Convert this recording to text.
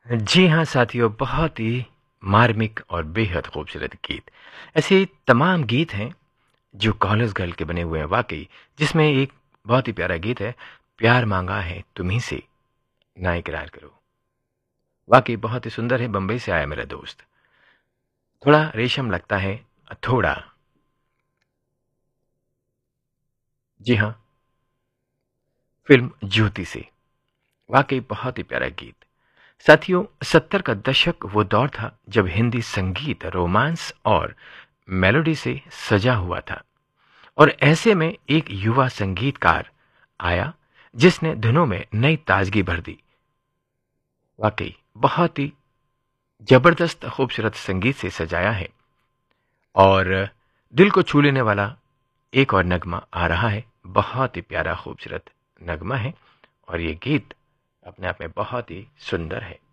जी हाँ साथियों, बहुत ही मार्मिक और बेहद खूबसूरत गीत। ऐसे तमाम गीत हैं जो कॉलेज गर्ल के बने हुए हैं वाक़ई, जिसमें एक बहुत ही प्यारा गीत है, प्यार माँगा है तुम्हीं से, ना इकरार करो। वाक़ई बहुत ही सुंदर है, बम्बई से आया मेरा दोस्त। थोड़ा रेशम लगता है, थोड़ा। जी हाँ, फ़िल्म ज्योति से। वाक़ई बहुत ही प्यारा गीत। साथियों, 70 का दशक वो दौर था जब हिंदी संगीत रोमांस और मेलोडी से सजा हुआ था। और ऐसे में एक युवा संगीतकार आया जिसने धुनों में नई ताजगी भर दी। वाकई बहुत ही जबरदस्त खूबसूरत संगीत से सजाया है और दिल को छू लेने वाला एक और नगमा आ रहा है। बहुत ही प्यारा खूबसूरत नगमा है और ये गीत अपने आप में बहुत ही सुंदर है।